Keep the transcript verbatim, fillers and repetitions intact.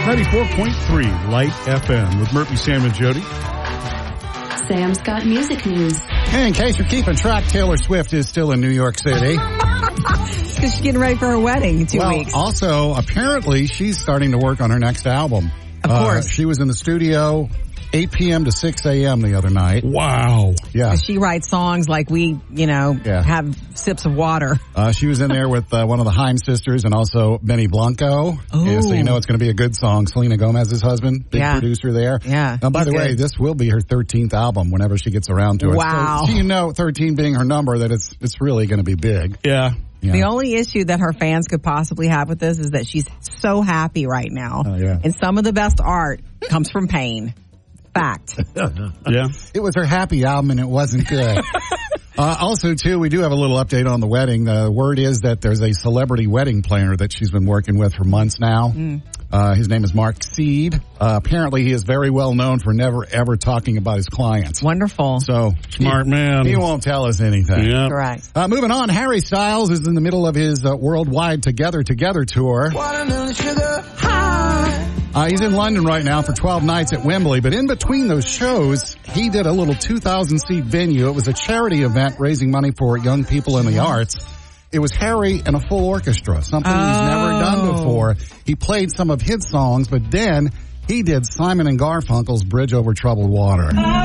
ninety-four point three Light F M with Murphy, Sam, and Jody. Sam's got music news. Hey, in case you're keeping track, Taylor Swift is still in New York City. Because she's getting ready for her wedding in two well, weeks. Also, apparently, she's starting to work on her next album. Of course. Uh, she was in the studio eight p.m. to six a.m. the other night. Wow. Yeah. She writes songs like we, you know, Yeah. have sips of water. Uh, she was in there with uh, one of the Haim sisters and also Benny Blanco. Yeah, so you know it's going to be a good song. Selena Gomez's husband, big Yeah. producer there. Yeah, And by he's the way, good. this will be her thirteenth album whenever she gets around to it. Wow. So, so you know, thirteen being her number, that it's it's really going to be big. Yeah. Yeah. The only issue that her fans could possibly have with this is that she's so happy right now. Oh, yeah. And some of the best art comes from pain. Fact. Yeah. It was her happy album and it wasn't good. uh, also, too, we do have a little update on the wedding. The word is that there's a celebrity wedding planner that she's been working with for months now. Mm. Uh, his name is Mark Seed. Uh, apparently he is very well known for never ever talking about his clients. Wonderful. So Smart he, man. He won't tell us anything. Yeah. Correct. Uh, moving on, Harry Styles is in the middle of his uh, worldwide Together Together tour. Watermelon sugar high. Uh, he's in London right now for twelve nights at Wembley, but in between those shows, he did a little two thousand seat venue. It was a charity event raising money for young people in the arts. It was Harry and a full orchestra, something Oh. he's never done before. He played some of his songs, but then he did Simon and Garfunkel's Bridge Over Troubled Water.